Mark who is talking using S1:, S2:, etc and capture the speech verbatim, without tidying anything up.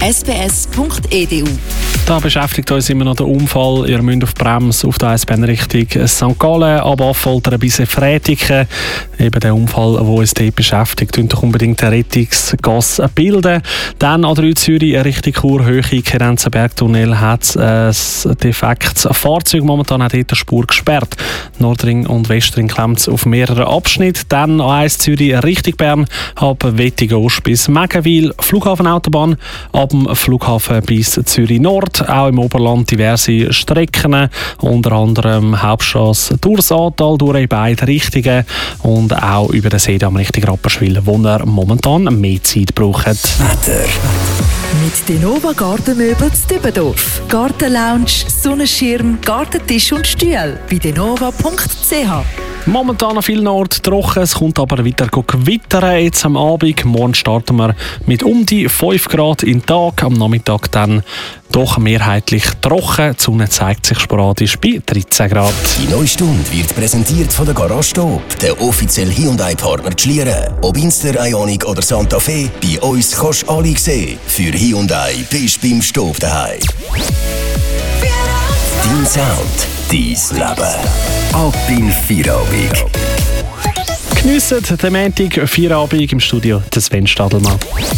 S1: s b s punkt e d u.
S2: Da beschäftigt uns immer noch der Unfall. Ihr müsst auf die Bremse auf der Eisbahn Richtung Sankt Gallen, ab Affoltern bis Frätiken. Eben der Unfall, der uns dort beschäftigt. Und doch unbedingt eine Rettungsgasse bilden. Dann A drei Zürich Richtung Chur, Höhe Kerenzenbergtunnel, hat ein defektes Fahrzeug. Momentan hat dort die Spur gesperrt. Nordring und Westring klemmt es auf mehreren Abschnitten. Dann A eins Zürich Richtung Bern, ab Wettigost bis Meggenwil. Flughafenautobahn, ab dem Flughafen bis Zürich Nord. Auch im Oberland diverse Strecken, unter anderem Hauptstrasse durchs Aartal, durch in beide Richtungen und auch über den Seedamm Richtung Rapperswil, wo er momentan mehr Zeit braucht.
S3: Wetter.
S4: Mit Denova Gartenmöbel zu Dübendorf. Gartenlounge, Sonnenschirm, Gartentisch und Stühle bei denova punkt c h.
S2: Momentan an vielen Orten trocken, es kommt aber weiter gewittern jetzt am Abend. Morgen starten wir mit um die fünf Grad im Tag, am Nachmittag dann doch mehrheitlich trocken. Die Sonne zeigt sich sporadisch bei dreizehn Grad.
S3: Die neue Stunde wird präsentiert von der Garage Stop, der offizielle Hyundai-Partner Schlieren. Ob Inster, Ioniq oder Santa Fe, bei uns kannst du alle sehen. Für Hyundai bist du beim Stop daheim. Dein Sound, dein Leben. Ab in Feierabend.
S2: Geniessen den Montag Feierabend im Studio des Sven Stadelmann.